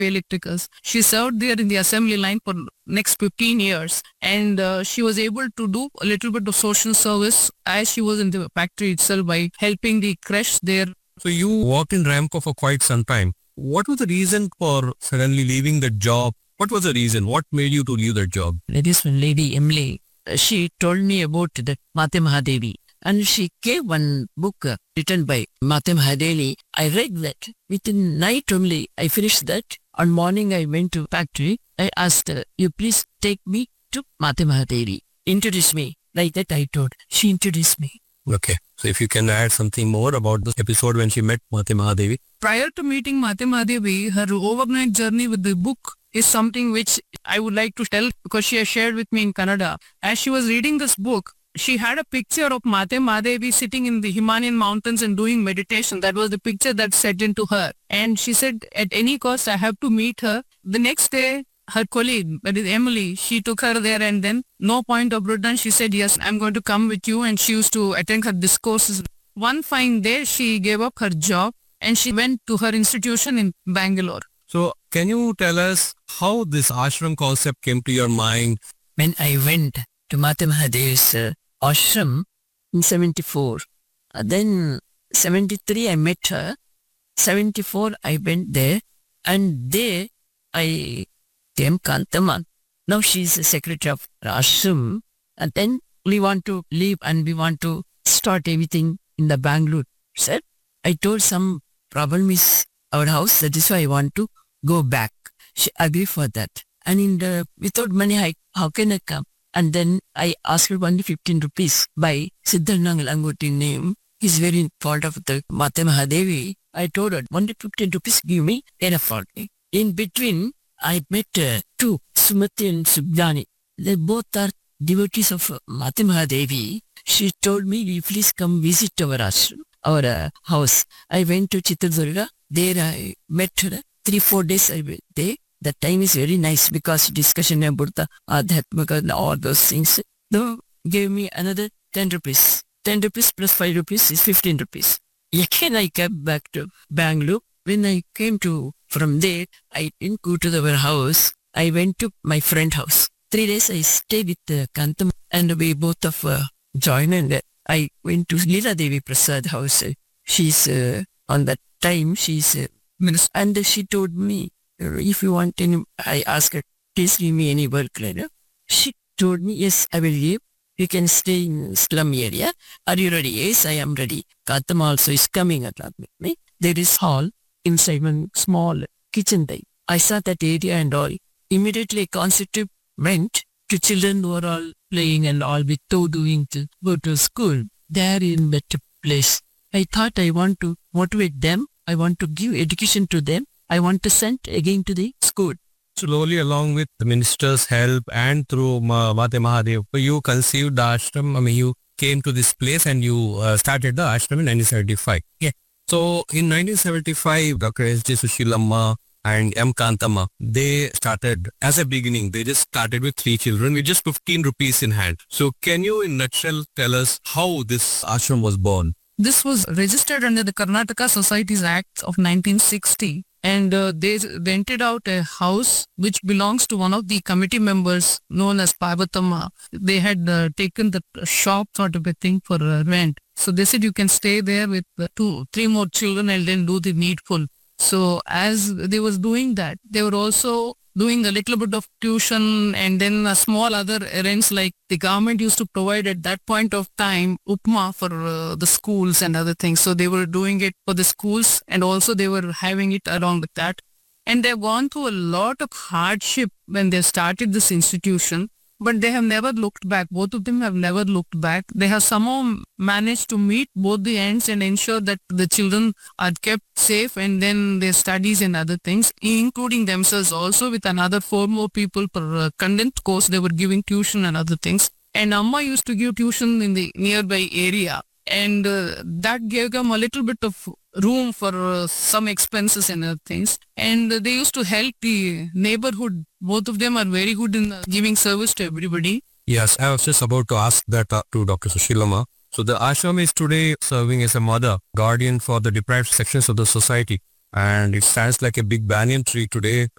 electricals. She served there in the assembly line for next 15 years, and she was able to do a little bit of social service as she was in the factory itself by helping the creche there. So you worked in Ramco for quite some time. What was the reason for suddenly leaving the job? What was the reason? What made you to leave that job? This one lady, Emily, she told me about the Mate Mahadevi. And she gave one book written by Mate Mahadevi. I read that. Within night only, I finished that. On morning, I went to factory. I asked her, you please take me to Mate Mahadevi. Introduce me. Like that I told. She introduced me. Okay. So if you can add something more about this episode when she met Mate Mahadevi. Prior to meeting Mate Mahadevi, her overnight journey with the book is something which I would like to tell because she has shared with me in Kannada. As she was reading this book, she had a picture of Mate Mahadevi sitting in the Himalayan mountains and doing meditation. That was the picture that set into her. And she said, at any cost, I have to meet her. The next day, her colleague, that is Emily, she took her there and then no point of return. She said, yes, I'm going to come with you. And she used to attend her discourses. One fine day, she gave up her job and she went to her institution in Bangalore. So can you tell us how this ashram concept came to your mind? When I went to Mate Mahadevi's ashram in 74. Then 73 I met her. 74 I went there and there I came Kantaman. Now she is the secretary of ashram and then we want to leave and we want to start everything in the Bangalore. Said I told some problem is our house, that is why I want to go back. She agreed for that. And in the without money, how can I come? And then I asked her only 15 rupees by Siddhartha Langoti name. He's very fond of the Mate Mahadevi. I told her, only 15 rupees give me, then afford me. In between, I met two, Sumati and Subjani. They both are devotees of Mate Mahadevi. She told me, you please come visit our ashram, our house. I went to Chitradurga. There I met her. 3-4 days I went there. The time is very nice because discussion about the Adhyatmaka and all those things. They gave me another 10 rupees. 10 rupees plus 5 rupees is 15 rupees. Again I came back to Bangalore. When I came to from there, I didn't go to our house. I went to my friend's house. 3 days I stayed with Kantam and we both of joined and I went to Leela Devi Prasad house. She's on that time she's minister and she told me, if you want any, I asked her, please give me any work later. She told me, yes, I will give. You can stay in slum area. Are you ready? Yes, I am ready. Katam also is coming along with me. There is hall inside one small kitchen there. I saw that area and all. Immediately constitute went to children who are all playing and all without doing to go to school. They are in better place. I thought I want to motivate them. I want to give education to them. I want to send again to the school. Slowly along with the minister's help and through Mate Mahadev, you conceived the ashram. You came to this place and you started the ashram in 1975. Yeah. So in 1975, Dr. S.J. Sushilamma and M. Kantama, they started as a beginning. They just started with 3 children with just 15 rupees in hand. So can you in nutshell tell us how this ashram was born? This was registered under the Karnataka Societies Act of 1960. And they rented out a house which belongs to one of the committee members known as Parvatama. They had taken the shop sort of a thing for rent. So they said you can stay there with 2-3 more children and then do the needful. So as they was doing that, they were also doing a little bit of tuition and then a small other errands like the government used to provide at that point of time upma for the schools and other things. So they were doing it for the schools and also they were having it along with that. And they've gone through a lot of hardship when they started this institution, but they have never looked back. Both of them have never looked back. They have somehow managed to meet both the ends and ensure that the children are kept safe and then their studies and other things, including themselves also with another 4 more people per condensed course. They were giving tuition and other things. And Amma used to give tuition in the nearby area. And that gave them a little bit of room for some expenses and other things. And they used to help the neighborhood. Both of them are very good in giving service to everybody. Yes, I was just about to ask that to Dr. Sushilamma. So the ashram is today serving as a mother, guardian for the deprived sections of the society. and it stands like a big banyan tree today.